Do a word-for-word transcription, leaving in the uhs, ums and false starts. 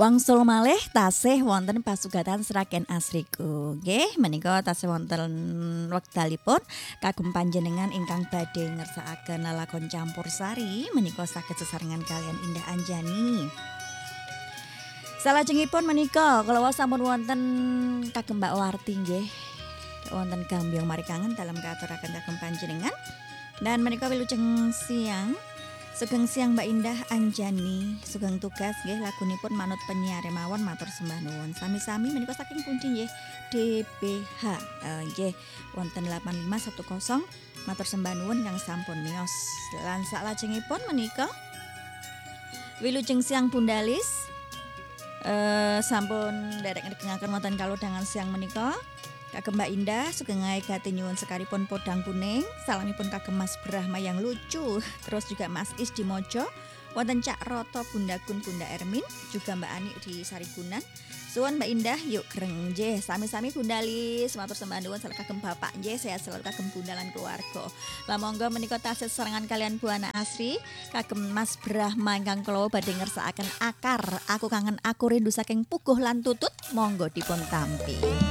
Wangsul malih tasih wonten pasugatan Sragen Asriku. Nggih, menika tasih wonten wekdalipun kagem panjenengan ingkang badhe ngersakaken lelakon campursari menika saged sesarengan kalian Indah Anjani. Salajengipun menika kala sampun wonten kagem Mbak Warti nggih. Wonten gambyong marikangan dalam kaaturaken kagem panjenengan. Dan menika wilujeng siang Sugeng siang Mbak Indah Anjani, sugeng tugas nggih lagunipun manut penyiar mawon matur sembah nuwun. Sami-sami menika saking pundi nggih D B H. Uh, nggih wonten delapan lima satu nol matur sembah nuwun kang sampun miyos. Lan salajengipun menika wilujeng siang Bundalis. Uh, sampun derek ngedengaken wonten kalodhangan siang menika. Kagem Mbak Indah sugeng ngayegati nyuwun sekaripun podang kuning, salamipun kagem Mas Brahma yang lucu, terus juga Mas Is di Mojo, wonten Cak Roto Bunda Kun Bunda Ermin, juga Mbak Ani di Sarigunan. Suwun Mbak Indah yuk greng nggih, sami-sami Bundalis, matur sembah nuwun salah kagem Bapak nggih, sehat selalu kagem Bunda lan keluarga. Lah monggo menika tasih serangan kalian Buana Asri, kagem Mas Brahma ingkang kula badhe ngersakaken akar, aku kangen aku rindu saking puguh lan tutut, monggo dipun tampi.